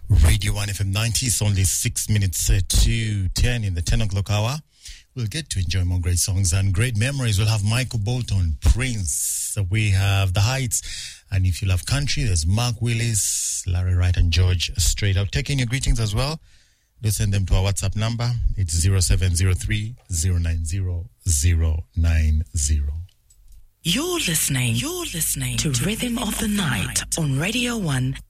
Radio 1 FM 90. It's only 6 minutes to 10 in the 10 o'clock hour. We'll get to enjoy more great songs and great memories. We'll have Michael Bolton, Prince. We have The Heights. And if you love country, there's Mark Willis, Larry Wright, and George Strait. I'll take in your greetings as well. Do send them to our WhatsApp number. It's 0703 090 090. You're listening to Rhythm of the Night on Radio 1